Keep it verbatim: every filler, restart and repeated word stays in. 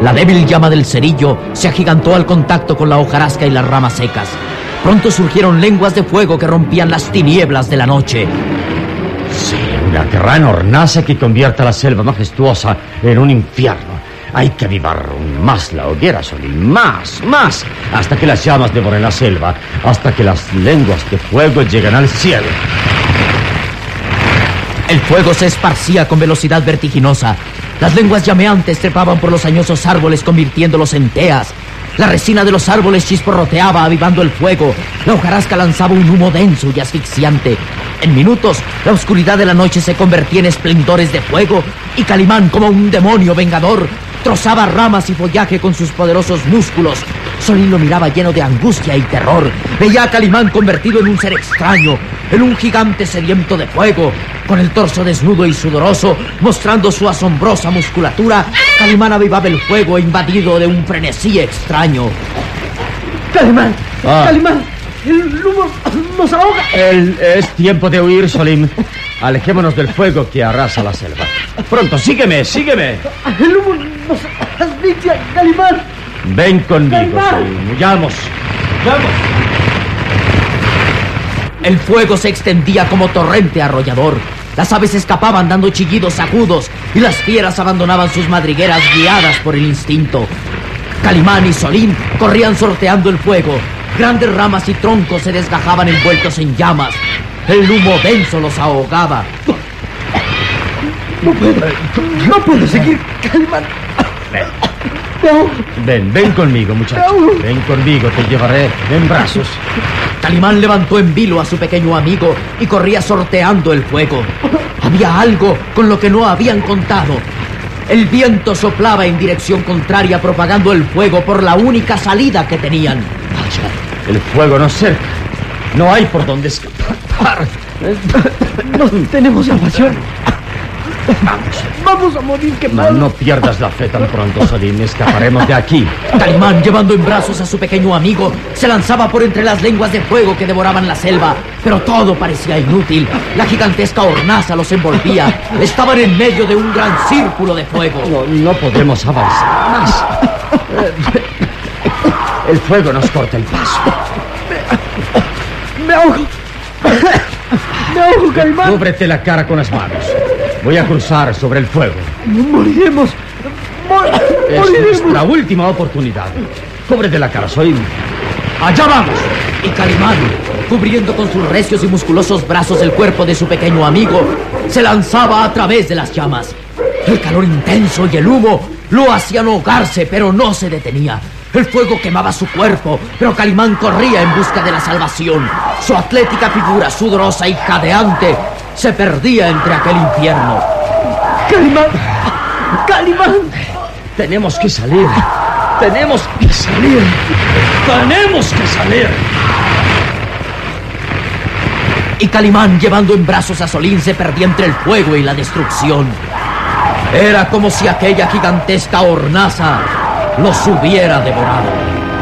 La débil llama del cerillo se agigantó al contacto con la hojarasca y las ramas secas. Pronto surgieron lenguas de fuego que rompían las tinieblas de la noche. Sí, una gran hornaza que convierta la selva majestuosa en un infierno. Hay que avivar más la hoguera, Solín, más, más, hasta que las llamas devoren la selva, hasta que las lenguas de fuego lleguen al cielo. El fuego se esparcía con velocidad vertiginosa. Las lenguas llameantes trepaban por los añosos árboles, convirtiéndolos en teas. La resina de los árboles chisporroteaba, avivando el fuego. La hojarasca lanzaba un humo denso y asfixiante. En minutos, la oscuridad de la noche se convertía en esplendores de fuego, y Calimán, como un demonio vengador, trozaba ramas y follaje con sus poderosos músculos. Solín lo miraba lleno de angustia y terror. Veía a Calimán convertido en un ser extraño, en un gigante sediento de fuego. Con el torso desnudo y sudoroso, mostrando su asombrosa musculatura, Calimán avivaba el fuego invadido de un frenesí extraño. ¡Calimán! Ah. ¡Calimán! ¡El humo nos ahoga! El, es tiempo de huir, Solín. Alejémonos del fuego que arrasa la selva. Pronto, sígueme, sígueme. ¡El humo nos asfixia, Calimán! Ven conmigo, Calimán. Solín. Huyamos. ¡Vamos! El fuego se extendía como torrente arrollador. Las aves escapaban dando chillidos agudos y las fieras abandonaban sus madrigueras guiadas por el instinto. Calimán y Solín corrían sorteando el fuego. Grandes ramas y troncos se desgajaban envueltos en llamas. El humo denso los ahogaba. No puedo, no puedo seguir, Calimán. Ven. No. Ven, ven conmigo, muchacho. No. Ven conmigo, te llevaré en brazos. Calimán levantó en vilo a su pequeño amigo y corría sorteando el fuego. Había algo con lo que no habían contado. El viento soplaba en dirección contraria, propagando el fuego por la única salida que tenían. Vaya, el fuego nos cerca. No hay por dónde escapar. No tenemos salvación. Vamos. Vamos a morir No, quemados. no pierdas la fe tan pronto, Solín. Escaparemos de aquí. Calimán, llevando en brazos a su pequeño amigo, se lanzaba por entre las lenguas de fuego que devoraban la selva. Pero todo parecía inútil. La gigantesca hornaza los envolvía. Estaban en medio de un gran círculo de fuego. No, no podremos avanzar más. El fuego nos corta el paso. Me ahogo. Me ahogo, Calimán. Cúbrete la cara con las manos. Voy a cruzar sobre el fuego. Moriremos. Mor- Es Moriremos. nuestra última oportunidad. Cúbrete la cara, Solín. ¡Allá vamos! Y Calimán, cubriendo con sus recios y musculosos brazos el cuerpo de su pequeño amigo, se lanzaba a través de las llamas. El calor intenso y el humo lo hacían ahogarse, pero no se detenía. El fuego quemaba su cuerpo, pero Calimán corría en busca de la salvación. Su atlética figura, sudorosa y jadeante, se perdía entre aquel infierno. Calimán. Calimán. Tenemos que salir. Tenemos que salir. Tenemos que salir. Y Calimán, llevando en brazos a Solín, se perdía entre el fuego y la destrucción. Era como si aquella gigantesca hornaza los hubiera devorado.